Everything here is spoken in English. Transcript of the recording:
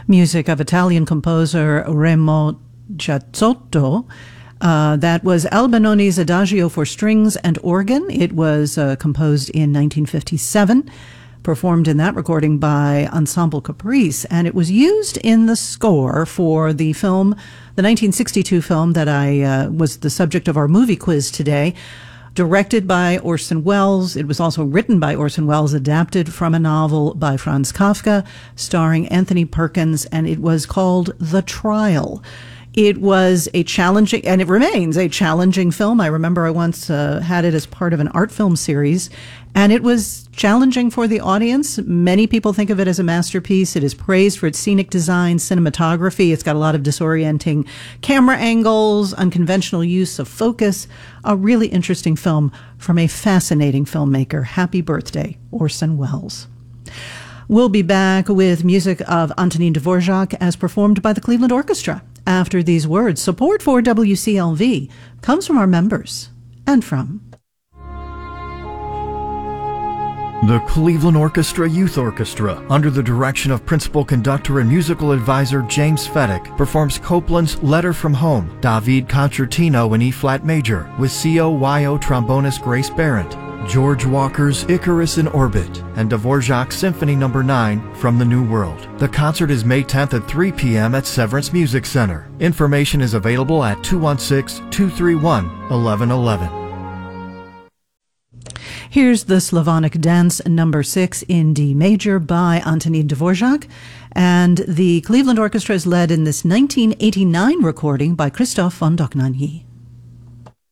music of Italian composer Remo Giazzotto. That was Albinoni's Adagio for strings and organ. It was composed in 1957, performed in that recording by Ensemble Caprice, and it was used in the score for the film, the 1962 film that I was the subject of our movie quiz today, directed by Orson Welles. It was also written by Orson Welles, adapted from a novel by Franz Kafka, starring Anthony Perkins, and it was called The Trial. It was a challenging, and it remains a challenging film. I remember I once had it as part of an art film series, and it was challenging for the audience. Many people think of it as a masterpiece. It is praised for its scenic design, cinematography. It's got a lot of disorienting camera angles, unconventional use of focus. A really interesting film from a fascinating filmmaker. Happy birthday, Orson Welles. We'll be back with music of Antonin Dvorak as performed by the Cleveland Orchestra. After these words, support for WCLV comes from our members and from the Cleveland Orchestra Youth Orchestra, under the direction of principal conductor and musical advisor James Fedek, performs Copland's Letter from Home, David Concertino in E-flat major, with COYO trombonist Grace Barrett, George Walker's Icarus in Orbit, and Dvorak's Symphony No. 9 from the New World. The concert is May 10th at 3 p.m. at Severance Music Center. Information is available at 216-231-1111. Here's the Slavonic Dance No. 6 in D major by Antonin Dvorak, and the Cleveland Orchestra is led in this 1989 recording by Christoph von Dohnanyi.